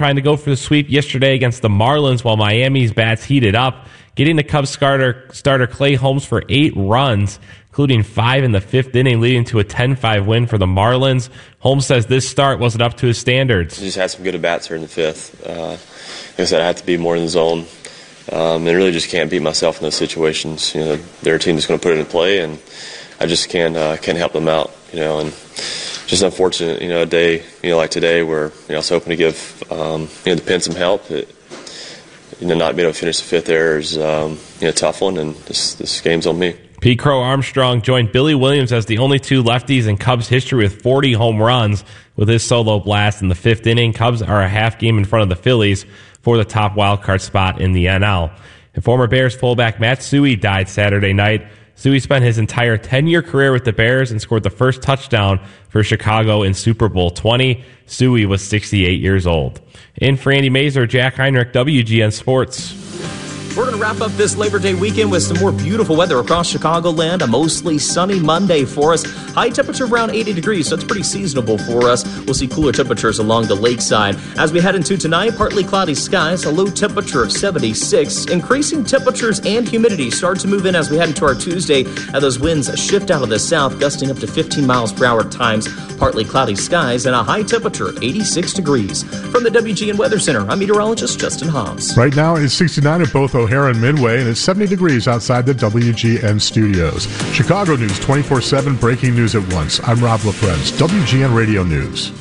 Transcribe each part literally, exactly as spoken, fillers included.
trying to go for the sweep yesterday against the Marlins while Miami's bats heated up, getting the Cubs starter, starter Clay Holmes for eight runs, including five in the fifth inning, leading to a ten five win for the Marlins. Holmes says this start wasn't up to his standards. Just had some good at-bats here in the fifth. Uh, like I said, I had to be more in the zone. Um, and really just can't beat myself in those situations. You know, their team is going to put it in play, and I just can't uh, can't help them out. You know, and just unfortunate. You know, a day you know like today where you know I was hoping to give um, you know the Pen some help. It, you know, not being able to finish the fifth there is um, you know a tough one, and this this game's on me. Pete Crow Armstrong joined Billy Williams as the only two lefties in Cubs history with forty home runs with his solo blast in the fifth inning. Cubs are a half game in front of the Phillies for the top wildcard spot in the N L. And former Bears fullback Matt Suhey died Saturday night. Suhey spent his entire ten-year career with the Bears and scored the first touchdown for Chicago in Super Bowl twenty. Suhey was sixty-eight years old. In for Andy Mazer, Jack Heinrich, W G N Sports. We're going to wrap up this Labor Day weekend with some more beautiful weather across Chicagoland. A mostly sunny Monday for us. High temperature around eighty degrees, so it's pretty seasonable for us. We'll see cooler temperatures along the lakeside. As we head into tonight, partly cloudy skies, a low temperature of seventy-six. Increasing temperatures and humidity start to move in as we head into our Tuesday. As those winds shift out of the south, gusting up to fifteen miles per hour at times. Partly cloudy skies and a high temperature of eighty-six degrees. From the W G N Weather Center, I'm meteorologist Justin Hobbs. Right now it's sixty-nine at both O'Hare and Midway, and it's seventy degrees outside the W G N studios. Chicago News twenty-four seven, breaking news at once. I'm Rob LaFrance, W G N Radio News.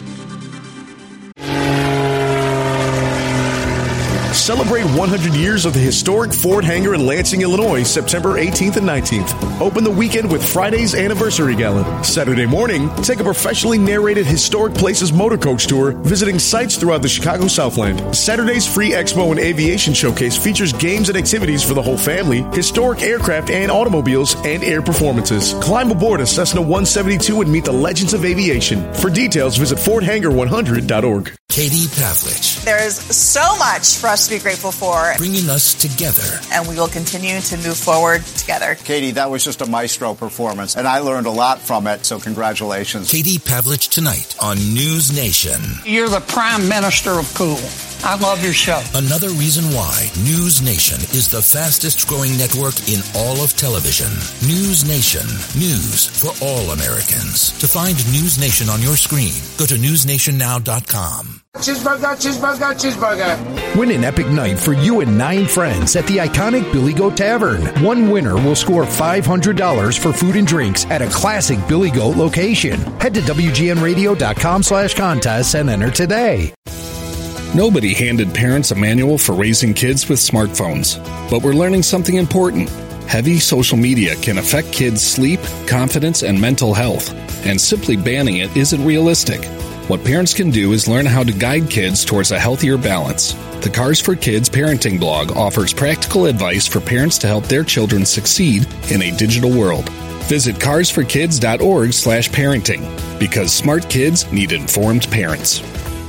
Celebrate one hundred years of the historic Ford Hangar in Lansing, Illinois, September eighteenth and nineteenth. Open the weekend with Friday's Anniversary Gala. Saturday morning, take a professionally narrated Historic Places motor coach tour, visiting sites throughout the Chicago Southland. Saturday's free Expo and Aviation Showcase features games and activities for the whole family, historic aircraft and automobiles, and air performances. Climb aboard a Cessna one seventy-two and meet the legends of aviation. For details, visit ford hangar one hundred dot org. Katie Pavlich. There is so much for us to be grateful for. Bringing us together. And we will continue to move forward together. Katie, that was just a maestro performance, and I learned a lot from it, so congratulations. Katie Pavlich tonight on News Nation. You're the prime minister of cool. I love your show. Another reason why News Nation is the fastest growing network in all of television. News Nation. News for all Americans. To find News Nation on your screen, go to news nation now dot com. Cheeseburger, cheeseburger, cheeseburger. Win an epic night for you and nine friends at the iconic Billy Goat Tavern. One winner will score five hundred dollars for food and drinks at a classic Billy Goat location. Head to W G N radio dot com slash contests and enter today. Nobody handed parents a manual for raising kids with smartphones, but we're learning something important. Heavy social media can affect kids' sleep, confidence, and mental health, and simply banning it isn't realistic. What parents can do is learn how to guide kids towards a healthier balance. The Cars for Kids parenting blog offers practical advice for parents to help their children succeed in a digital world. Visit cars for kids dot org slash parenting, because smart kids need informed parents.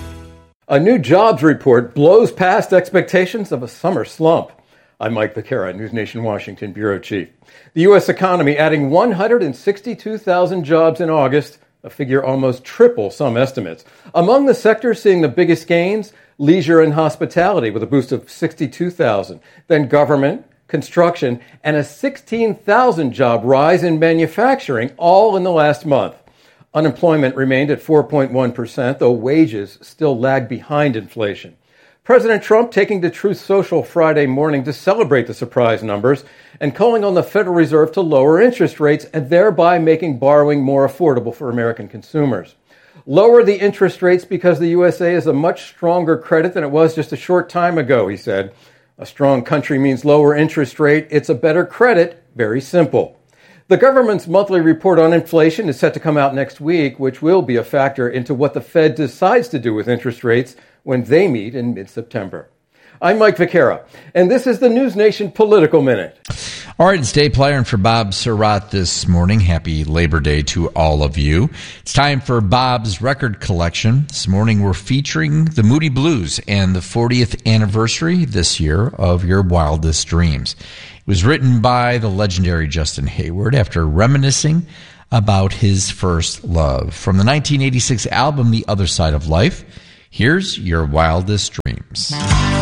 A new jobs report blows past expectations of a summer slump. I'm Mike Vaquera, News Nation Washington Bureau Chief. The U S economy adding one hundred sixty-two thousand jobs in August, a figure almost triple some estimates. Among the sectors seeing the biggest gains, leisure and hospitality with a boost of sixty-two thousand. Then government, construction, and a sixteen thousand job rise in manufacturing, all in the last month. Unemployment remained at four point one percent, though wages still lag behind inflation. President Trump taking to Truth Social Friday morning to celebrate the surprise numbers and calling on the Federal Reserve to lower interest rates and thereby making borrowing more affordable for American consumers. Lower the interest rates because the U S A is a much stronger credit than it was just a short time ago, he said. A strong country means lower interest rate. It's a better credit. Very simple. The government's monthly report on inflation is set to come out next week, which will be a factor into what the Fed decides to do with interest rates when they meet in mid-September. I'm Mike Vaquera, and this is the News Nation Political Minute. All right, it's Dave Plyer for Bob Surratt this morning. Happy Labor Day to all of you. It's time for Bob's Record Collection. This morning we're featuring the Moody Blues and the fortieth anniversary this year of Your Wildest Dreams. It was written by the legendary Justin Hayward after reminiscing about his first love. From the nineteen eighty-six album, The Other Side of Life, Here's your wildest dreams.